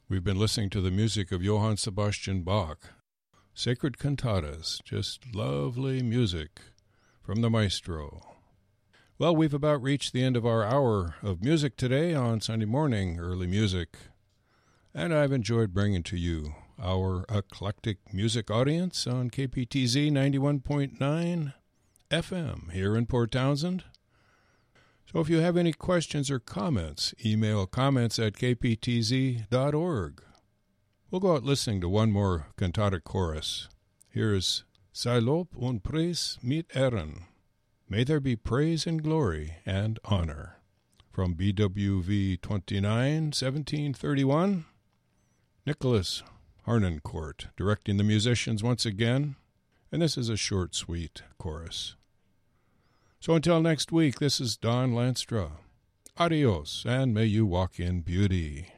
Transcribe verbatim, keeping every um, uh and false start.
We've been listening to the music of Johann Sebastian Bach. Sacred cantatas, just lovely music from the maestro. Well, we've about reached the end of our hour of music today on Sunday morning, early music. And I've enjoyed bringing to you our eclectic music audience on K P T Z ninety-one point nine F M here in Port Townsend. So if you have any questions or comments, email comments at k p t z dot org. We'll go out listening to one more cantata chorus. Here's Sei Lob und Preis mit Ehren. May there be praise and glory and honor. From B W V twenty-nine, seventeen thirty-one. Nicholas Harnoncourt directing the musicians once again. And this is a short, sweet chorus. So until next week, this is Don Lanstra. Adios, and may you walk in beauty.